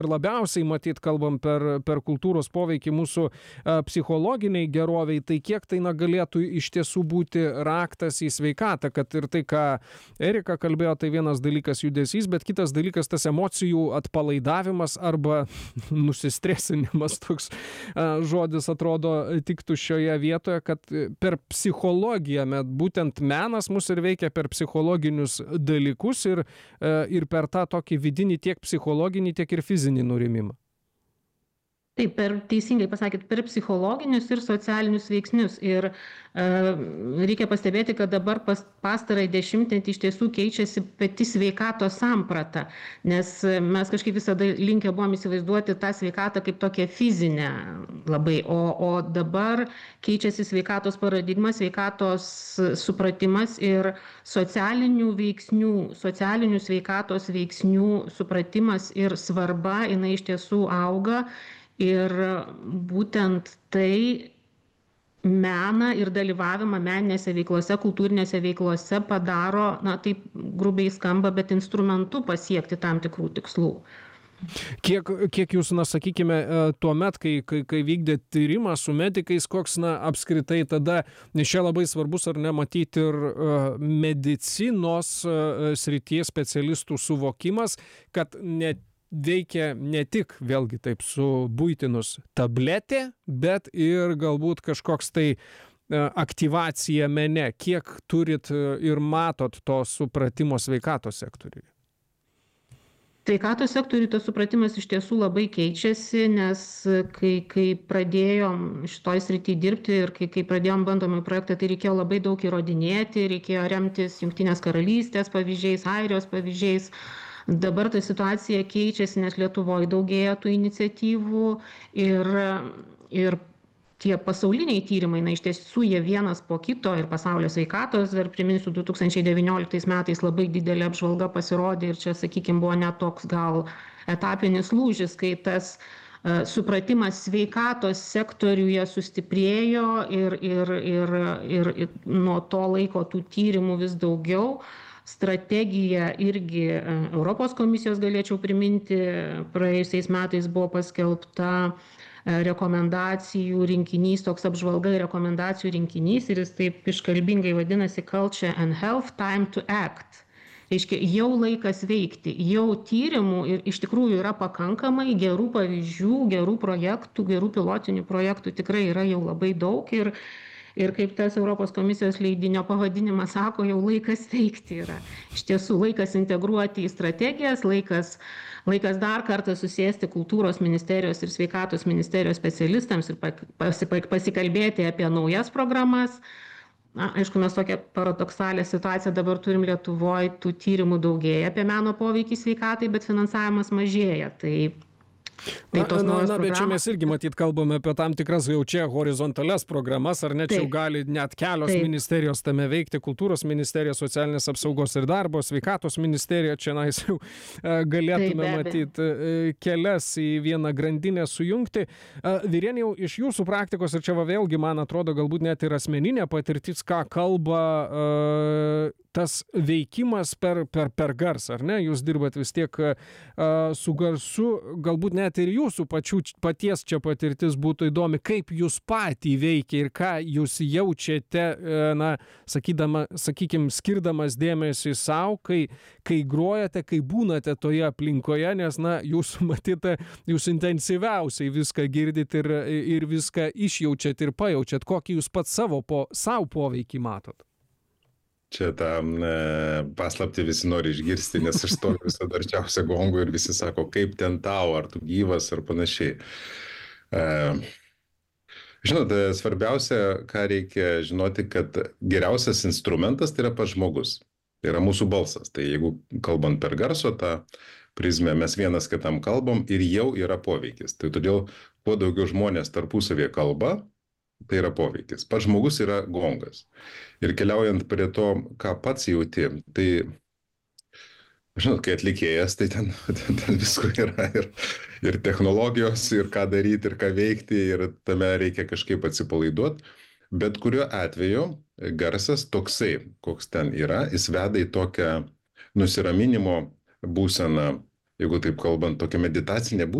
ir labiausiai matyt kalbam per kultūros poveikį mūsų psichologiniai geroviai, tai kiek tai galėtų iš tiesų būti raktas į sveikatą, kad ir tai, ką Erika kalbėjo, tai vienas dalykas judesys, bet kitas dalykas tas emocijų atpalaidavimas arba nusistresinimas, toks žodis atrodo tiktų šioje vietoje, kad per psichologiją būtent menas mus ir veikia per psichologinius dalykus ir per tą tokį vidinį tiek psichologinį, tiek ir fizinį nurimimą. Taip, teisingai pasakėt, per psichologinius ir socialinius veiksnius. Ir reikia pastebėti, kad dabar pastarąjį dešimtmetį iš tiesų keičiasi pati sveikatos samprata, nes mes kažkaip visada linkę buvom įsivaizduoti tą sveikatą kaip tokią fizinę labai, o dabar keičiasi sveikatos paradigma, sveikatos supratimas ir socialinių sveikatos veiksnių supratimas ir svarba, jinai iš tiesų auga. Ir būtent tai meną ir dalyvavimą meninėse veiklose, kultūrinėse veiklose padaro, taip grubiai skamba, bet instrumentu pasiekti tam tikrų tikslų. Kiek jūs, sakykime, tuomet, kai vykdėt tyrimą su medikais, koks, apskritai tada, nes čia labai svarbus ar ne matyti ir medicinos srities specialistų suvokimas, kad veikia ne tik, vėlgi taip, subuitinus tabletė, bet ir galbūt kažkoks tai aktyvacija mene. Kiek turit ir matot to supratimo sveikatos sektoriuje? Sveikatos sektoriuje tas supratimas iš tiesų labai keičiasi, nes kai pradėjom šitoj srity dirbti ir kai pradėjom bandomąjį projektą, tai reikėjo labai daug įrodinėti, reikėjo remtis Jungtinės karalystės pavyzdžiais, Airijos pavyzdžiais. Dabar ta situacija keičiasi, nes Lietuvoje daugėja tų iniciatyvų ir tie pasauliniai tyrimai, iš tiesų jie vienas po kito ir pasaulio sveikatos, dar priminsiu, 2019 metais labai didelė apžvalga pasirodė ir čia, sakykime, buvo net toks gal etapinis lūžis, kai tas supratimas sveikatos sektoriuje sustiprėjo ir nuo to laiko tų tyrimų vis daugiau. Strategija irgi Europos komisijos, galėčiau priminti, praėjusiais metais buvo paskelbta rekomendacijų rinkinys, toks apžvalga rekomendacijų rinkinys ir jis taip iškalbingai vadinasi Culture and Health Time to Act. Reiškia, jau laikas veikti, jau tyrimų ir iš tikrųjų yra pakankamai gerų pavyzdžių, gerų projektų, gerų pilotinių projektų tikrai yra jau labai daug ir kaip tas Europos komisijos leidinio pavadinimas sako, jau laikas veikti yra. Iš tiesų laikas integruoti į strategijas, laikas dar kartą susėsti kultūros ministerijos ir sveikatos ministerijos specialistams ir pasikalbėti apie naujas programas. Aišku, mes tokią paradoksalią situaciją dabar turim Lietuvoje, tų tyrimų daugėja apie meno poveikį sveikatai, bet finansavimas mažėja. Bet čia mes irgi matyt kalbame apie tam tikras jau čia horizontalias programas, ar ne, čia jau gali net kelios ministerijos tame veikti, kultūros ministerija, socialinės apsaugos ir darbo, sveikatos ministerija, čia jau galėtume matyti kelias į vieną grandinę sujungti. Virenijau, iš jūsų praktikos, ir čia vėlgi, man atrodo, galbūt net ir asmeninė patirtis, ką kalba tas veikimas per garsą, ar ne? Jūs dirbat vis tiek su garsu, galbūt net ir jūsų paties čia patirtis būtų įdomi, kaip jūs patį veikia ir ką jūs jaučiate, sakykime, skirdamas dėmesį savo, kai grojate, kai būnate toje aplinkoje, nes, jūs matyti, jūs intensyviausiai viską girdit ir viską išjaučiat ir pajaučiat, kokį jūs pats savo poveikį matot. Čia tą paslaptį visi nori išgirsti, nes aš stoviu visada arčiausia gongų ir visi sako, kaip ten tau, ar tu gyvas, ar panašiai. Žinot, svarbiausia, ką reikia žinoti, kad geriausias instrumentas tai yra pats žmogus. Tai yra mūsų balsas. Tai jeigu kalbant per garso tą prizmę, mes vienas kitam kalbam ir jau yra poveikis. Tai todėl, kuo daugiau žmonės tarpusavėje kalba, tai yra poveikis. Pats žmogus yra gongas. Ir keliaujant prie to, ką pats jauti, tai, žinot, kai atlikėjas, tai ten visko yra ir technologijos, ir ką daryti, ir ką veikti, ir tame reikia kažkaip atsipalaiduoti. Bet kuriuo atveju garsas toksai, koks ten yra, jis veda į tokią nusiraminimo būseną, jeigu taip kalbant, tokia meditacinė būsena.